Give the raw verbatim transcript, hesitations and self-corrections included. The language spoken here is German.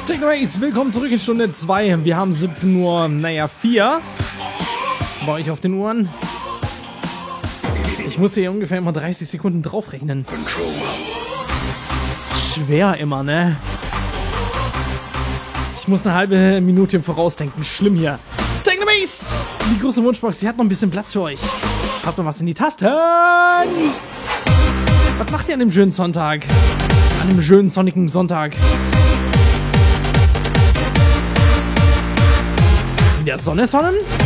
Techno-Race, willkommen zurück in Stunde zwei. Wir haben siebzehn Uhr, naja, vier bei euch auf den Uhren. Ich muss hier ungefähr immer dreißig Sekunden draufrechnen. Schwer immer, ne? Ich muss eine halbe Minute im Vorausdenken. Schlimm hier. Techno-Race! Die große Wunschbox, die hat noch ein bisschen Platz für euch. Habt noch was in die Tasten? Was macht ihr an dem schönen Sonntag? An dem schönen sonnigen Sonntag? In der Sonne sonnen?